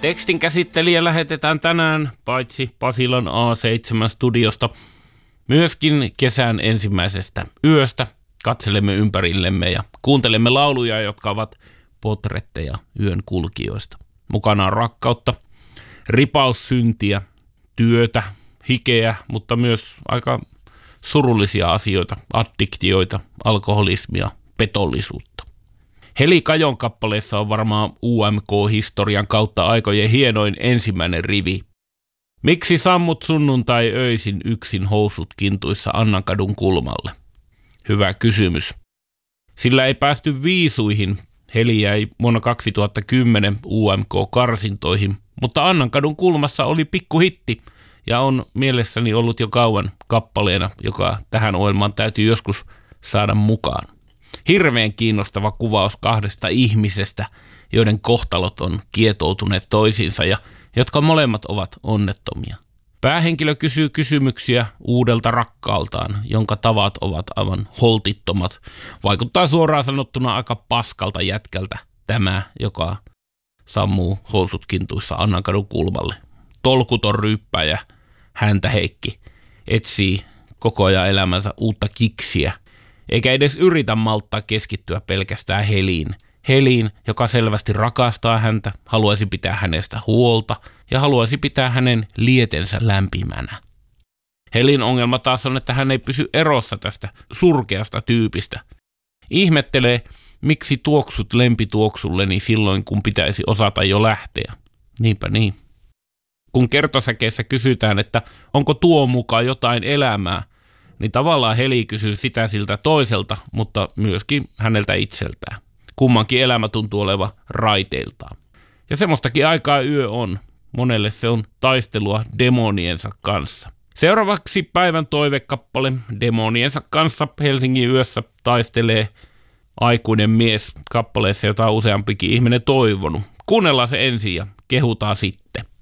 Tekstin käsittelijä lähetetään tänään paitsi Pasilan A7-studiosta, myöskin kesän ensimmäisestä yöstä. Katselemme ympärillemme ja kuuntelemme lauluja, jotka ovat potretteja yön kulkijoista. Mukana on rakkautta, ripaussyntiä, työtä, hikeä, mutta myös aika surullisia asioita, addiktioita, alkoholismia, petollisuutta. Heli Kajon kappaleessa on varmaan UMK-historian kautta aikojen hienoin ensimmäinen rivi. Miksi sammut sunnuntai öisin yksin housut kintuissa Annankadun kulmalle? Hyvä kysymys. Sillä ei päästy viisuihin. Heli jäi vuonna 2010 UMK-karsintoihin, mutta Annankadun kulmassa oli pikkuhitti ja on mielessäni ollut jo kauan kappaleena, joka tähän ohjelmaan täytyy joskus saada mukaan. Hirveän kiinnostava kuvaus kahdesta ihmisestä, joiden kohtalot on kietoutuneet toisiinsa ja jotka molemmat ovat onnettomia. Päähenkilö kysyy kysymyksiä uudelta rakkaaltaan, jonka tavat ovat aivan holtittomat. Vaikuttaa suoraan sanottuna aika paskalta jätkältä tämä, joka sammuu housut kintuissa Annankadun kulmalle. Tolkuton ryyppäjä, häntä Heikki, etsii koko ajan elämänsä uutta kiksiä, eikä edes yritä malttaa keskittyä pelkästään Heliin. Heliin, joka selvästi rakastaa häntä, haluaisi pitää hänestä huolta ja haluaisi pitää hänen lietensä lämpimänä. Helin ongelma taas on, että hän ei pysy erossa tästä surkeasta tyypistä. Ihmettelee, miksi tuoksut lempituoksulleni silloin, kun pitäisi osata jo lähteä. Niinpä niin. Kun kertosäkeessä kysytään, että onko tuo mukaan jotain elämää, niin tavallaan Heli kysyy sitä siltä toiselta, mutta myöskin häneltä itseltään. Kummankin elämä tuntuu olevan raiteiltaan. Ja semmoistakin aikaa yö on. Monelle se on taistelua demoniensa kanssa. Seuraavaksi päivän toivekappale. Demoniensa kanssa Helsingin yössä taistelee aikuinen mies kappaleessa, jota on useampikin ihminen toivonut. Kuunnellaan se ensin ja kehutaan sitten.